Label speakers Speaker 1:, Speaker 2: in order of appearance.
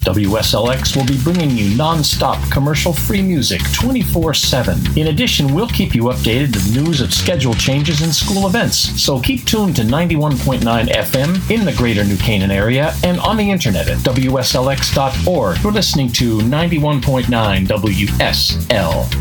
Speaker 1: WSLX will be bringing you non-stop commercial-free music 24/7. In addition, we'll keep you updated with news of schedule changes and school events. So keep tuned to 91.9 FM in the greater New Canaan area and on the internet at WSLX.org. You're listening to 91.9 WSL.